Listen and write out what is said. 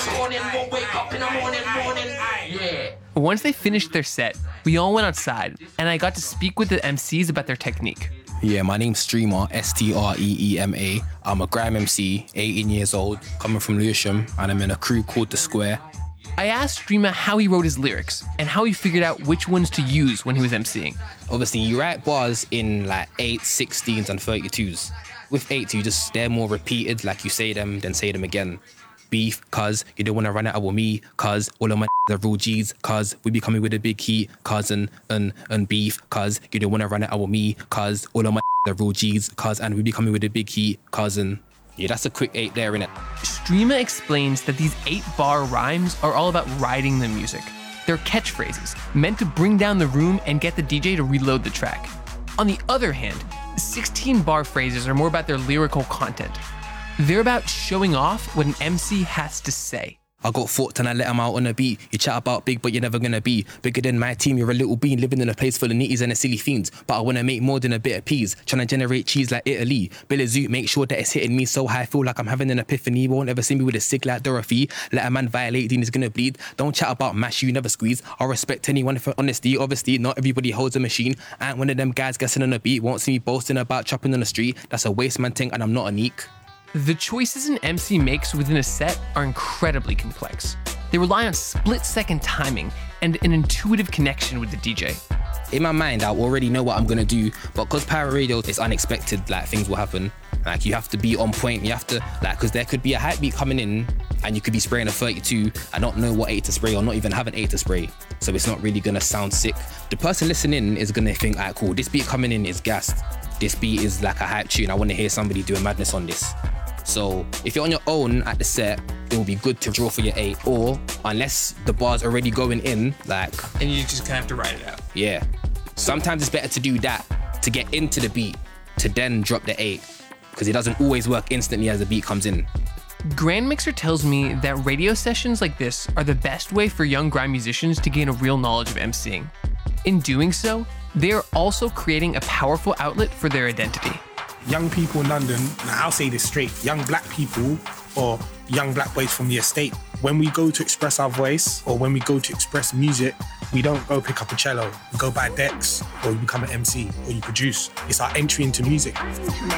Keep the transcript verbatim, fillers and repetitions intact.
morning, won't wake up in the morning, morning. Yeah. Once they finished their set, we all went outside, and I got to speak with the M Cs about their technique. Yeah, my name's Streema, S T R E E M A. I'm a grime M C, eighteen years old, coming from Lewisham, and I'm in a crew called The Square. I asked Streema how he wrote his lyrics and how he figured out which ones to use when he was MCing. Obviously, you write bars in like eights, sixteens, and thirty-twos. With eights, you just, they're more repeated, like you say them, then say them again. Beef, cuz you don't want to run out with me, cuz all of my are real G's, cuz we be coming with a big heat, cousin, and, and beef, cuz you don't want to run out with me, cuz all of my are real G's, cuz and we be coming with a big heat, cousin. Yeah, that's a quick eight there, innit? Streema explains that these eight-bar rhymes are all about riding the music. They're catchphrases, meant to bring down the room and get the D J to reload the track. On the other hand, sixteen-bar phrases are more about their lyrical content. They're about showing off what an M C has to say. I got fucked and I let him out on a beat. You chat about big, but you're never gonna be bigger than my team. You're a little bean living in a place full of nitties and the silly fiends. But I wanna make more than a bit of peas. Trying to generate cheese like Italy. Billy Zoot, make sure that it's hitting me so high. I feel like I'm having an epiphany. Won't ever see me with a cig like Dorothy. Let a man violate, then he's gonna bleed. Don't chat about mash, you never squeeze. I respect anyone for honesty. Obviously, not everybody holds a machine. I ain't one of them guys guessing on a beat. Won't see me boasting about chopping on the street. That's a waste man thing and I'm not a neek. The choices an M C makes within a set are incredibly complex. They rely on split-second timing and an intuitive connection with the D J. In my mind, I already know what I'm gonna do, but because Pirate Radio is unexpected, like things will happen. Like you have to be on point, you have to, like, because there could be a hype beat coming in and you could be spraying a thirty-two and not know what eight to spray or not even have an eight to spray. So it's not really gonna sound sick. The person listening is gonna think, alright, cool, this beat coming in is gassed. This beat is like a hype tune. I wanna hear somebody doing madness on this. So if you're on your own at the set, it will be good to draw for your eight, or unless the bar's already going in, like... And you just kind of have to write it out. Yeah. Sometimes it's better to do that, to get into the beat, to then drop the eight, because it doesn't always work instantly as the beat comes in. Grand Mixer tells me that radio sessions like this are the best way for young grime musicians to gain a real knowledge of MCing. In doing so, they are also creating a powerful outlet for their identity. Young people in London, and I'll say this straight, young black people or young black boys from the estate, when we go to express our voice or when we go to express music, we don't go pick up a cello, we go buy decks, or you become an M C, or you produce. It's our entry into music.